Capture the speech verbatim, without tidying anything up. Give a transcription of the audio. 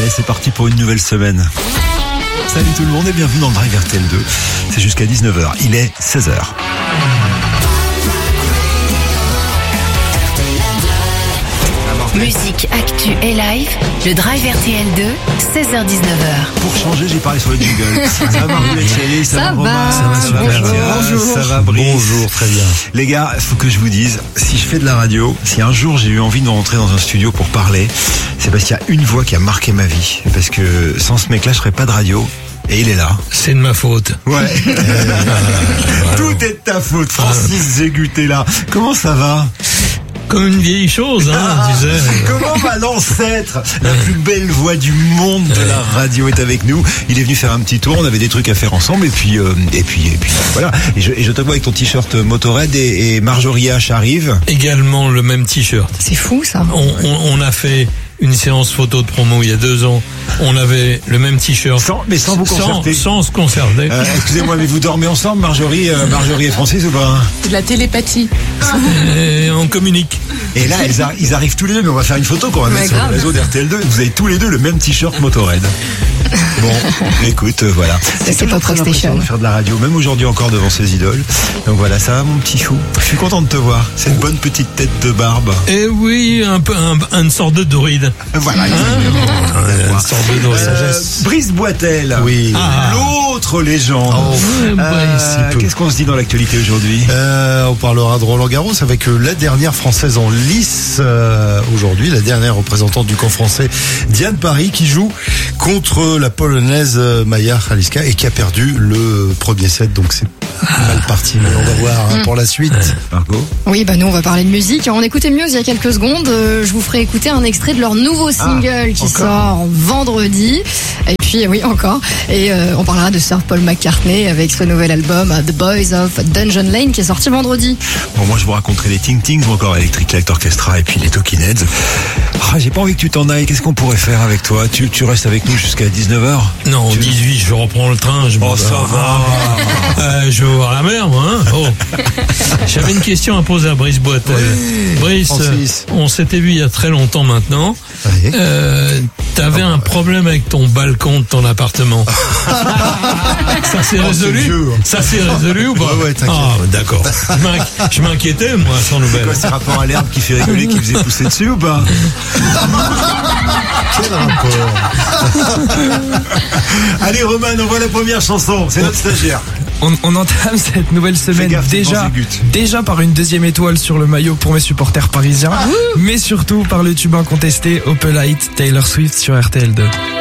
Allez, c'est parti pour une nouvelle semaine. Salut tout le monde et bienvenue dans le Drive R T L deux. C'est jusqu'à dix-neuf heures. Il est seize heures. Musique, actu et live, le Drive R T L deux, seize heures dix-neuf heures. Pour changer, j'ai parlé sur le jingle. Ça va, Marie-Léchelle, ça, ça va, Romain, ça va super. Bonjour. Bonjour. Ça va, Brice. Bonjour, très bien. Les gars, il faut que je vous dise, si je fais de la radio, si un jour j'ai eu envie de rentrer dans un studio pour parler, c'est parce qu'il y a une voix qui a marqué ma vie. Parce que sans ce mec-là, je ferais pas de radio. Et il est là. C'est de ma faute. Ouais. Tout est de ta faute, Francis Zégut est là. Comment ça va? Comme une vieille chose, hein, Ah, tu sais. Comment va l'ancêtre? La plus belle voix du monde de la radio est avec nous. Il est venu faire un petit tour, on avait des trucs à faire ensemble et puis euh, et puis et puis voilà. Et je, et je te vois avec ton t-shirt Motorhead et, et Marjorie H arrive. Également le même t-shirt. C'est fou ça. On, on, on a fait une séance photo de promo il y a deux ans. On avait le même t-shirt. Sans, mais sans vous concerter. Sans, sans se concerter. Euh, excusez-moi, mais vous dormez ensemble, Marjorie, euh, Marjorie et Francis ou pas? C'est de la télépathie. Et on communique. Et là, ils, a, ils arrivent tous les deux, mais on va faire une photo qu'on va mettre Ouais, sur grave. le réseau d'R T L deux. Vous avez tous les deux le même t-shirt Motorhead. Bon, écoute, euh, voilà. C'est toujours Pop très Rock impressionnant Station. de faire de la radio, même aujourd'hui encore devant ses idoles. Donc voilà, ça va mon petit chou. Je suis content de te voir. C'est une bonne petite tête de barbe. Et oui, un peu, un, une sorte de druide. Voilà. Une sorte de druide. Euh, Brice Boitel. Oui. Ah. L'autre légende. Ouais, bah, Euh, si peu. Qu'est-ce qu'on se dit dans l'actualité aujourd'hui? Euh, on parlera de Roland Garros avec euh, la dernière française en lice euh, aujourd'hui, la dernière représentante du camp français, Diane Paris, qui joue contre la polonaise euh, Maja Haliska et qui a perdu le premier set, donc c'est mal parti, mais on va voir hein, pour la suite. Margot. Oui, bah nous on va parler de musique. On écoutait Muse il y a quelques secondes. Euh, je vous ferai écouter un extrait de leur nouveau single qui encore sort vendredi. Et puis oui encore. Et euh, on parlera de Sir Paul McCartney avec ce nouvel album The Boys of Dungeon Lane qui est sorti vendredi. Bon, moi je vous raconterai les Ting Tings ou encore Electric Light Orchestra et puis les Talking Heads. Ah, j'ai pas envie que tu t'en ailles. Qu'est-ce qu'on pourrait faire avec toi? Tu, tu restes avec nous jusqu'à dix-neuf heures? Non, dix-huit, je reprends le train. Je Oh, m'en ça vais. va. Euh, je vais voir la mer, moi. Hein oh. J'avais une question à poser à Brice Boitel. Brice, Francis. on s'était vu il y a très longtemps maintenant. Oui. Euh, T'avais un problème avec ton balcon de ton appartement. Ça s'est Oh, c'est résolu le jeu, hein. Ça s'est résolu ou pas? Ouais, ouais, t'inquiète. Ah, d'accord. Je m'inqui- Je m'inquiétais, moi, sans C'est nouvelles. quoi, c'est rapport à l'herbe qui fait rigoler, qui faisait pousser dessus ou pas? Quel rapport? Allez Roman, on voit la première chanson. C'est notre stagiaire. On, on entame cette nouvelle semaine gaffe, t'es dans déjà, Zégut. déjà par une deuxième étoile sur le maillot pour mes supporters parisiens, mais surtout par le tube incontesté Opelite Taylor Swift sur R T L deux.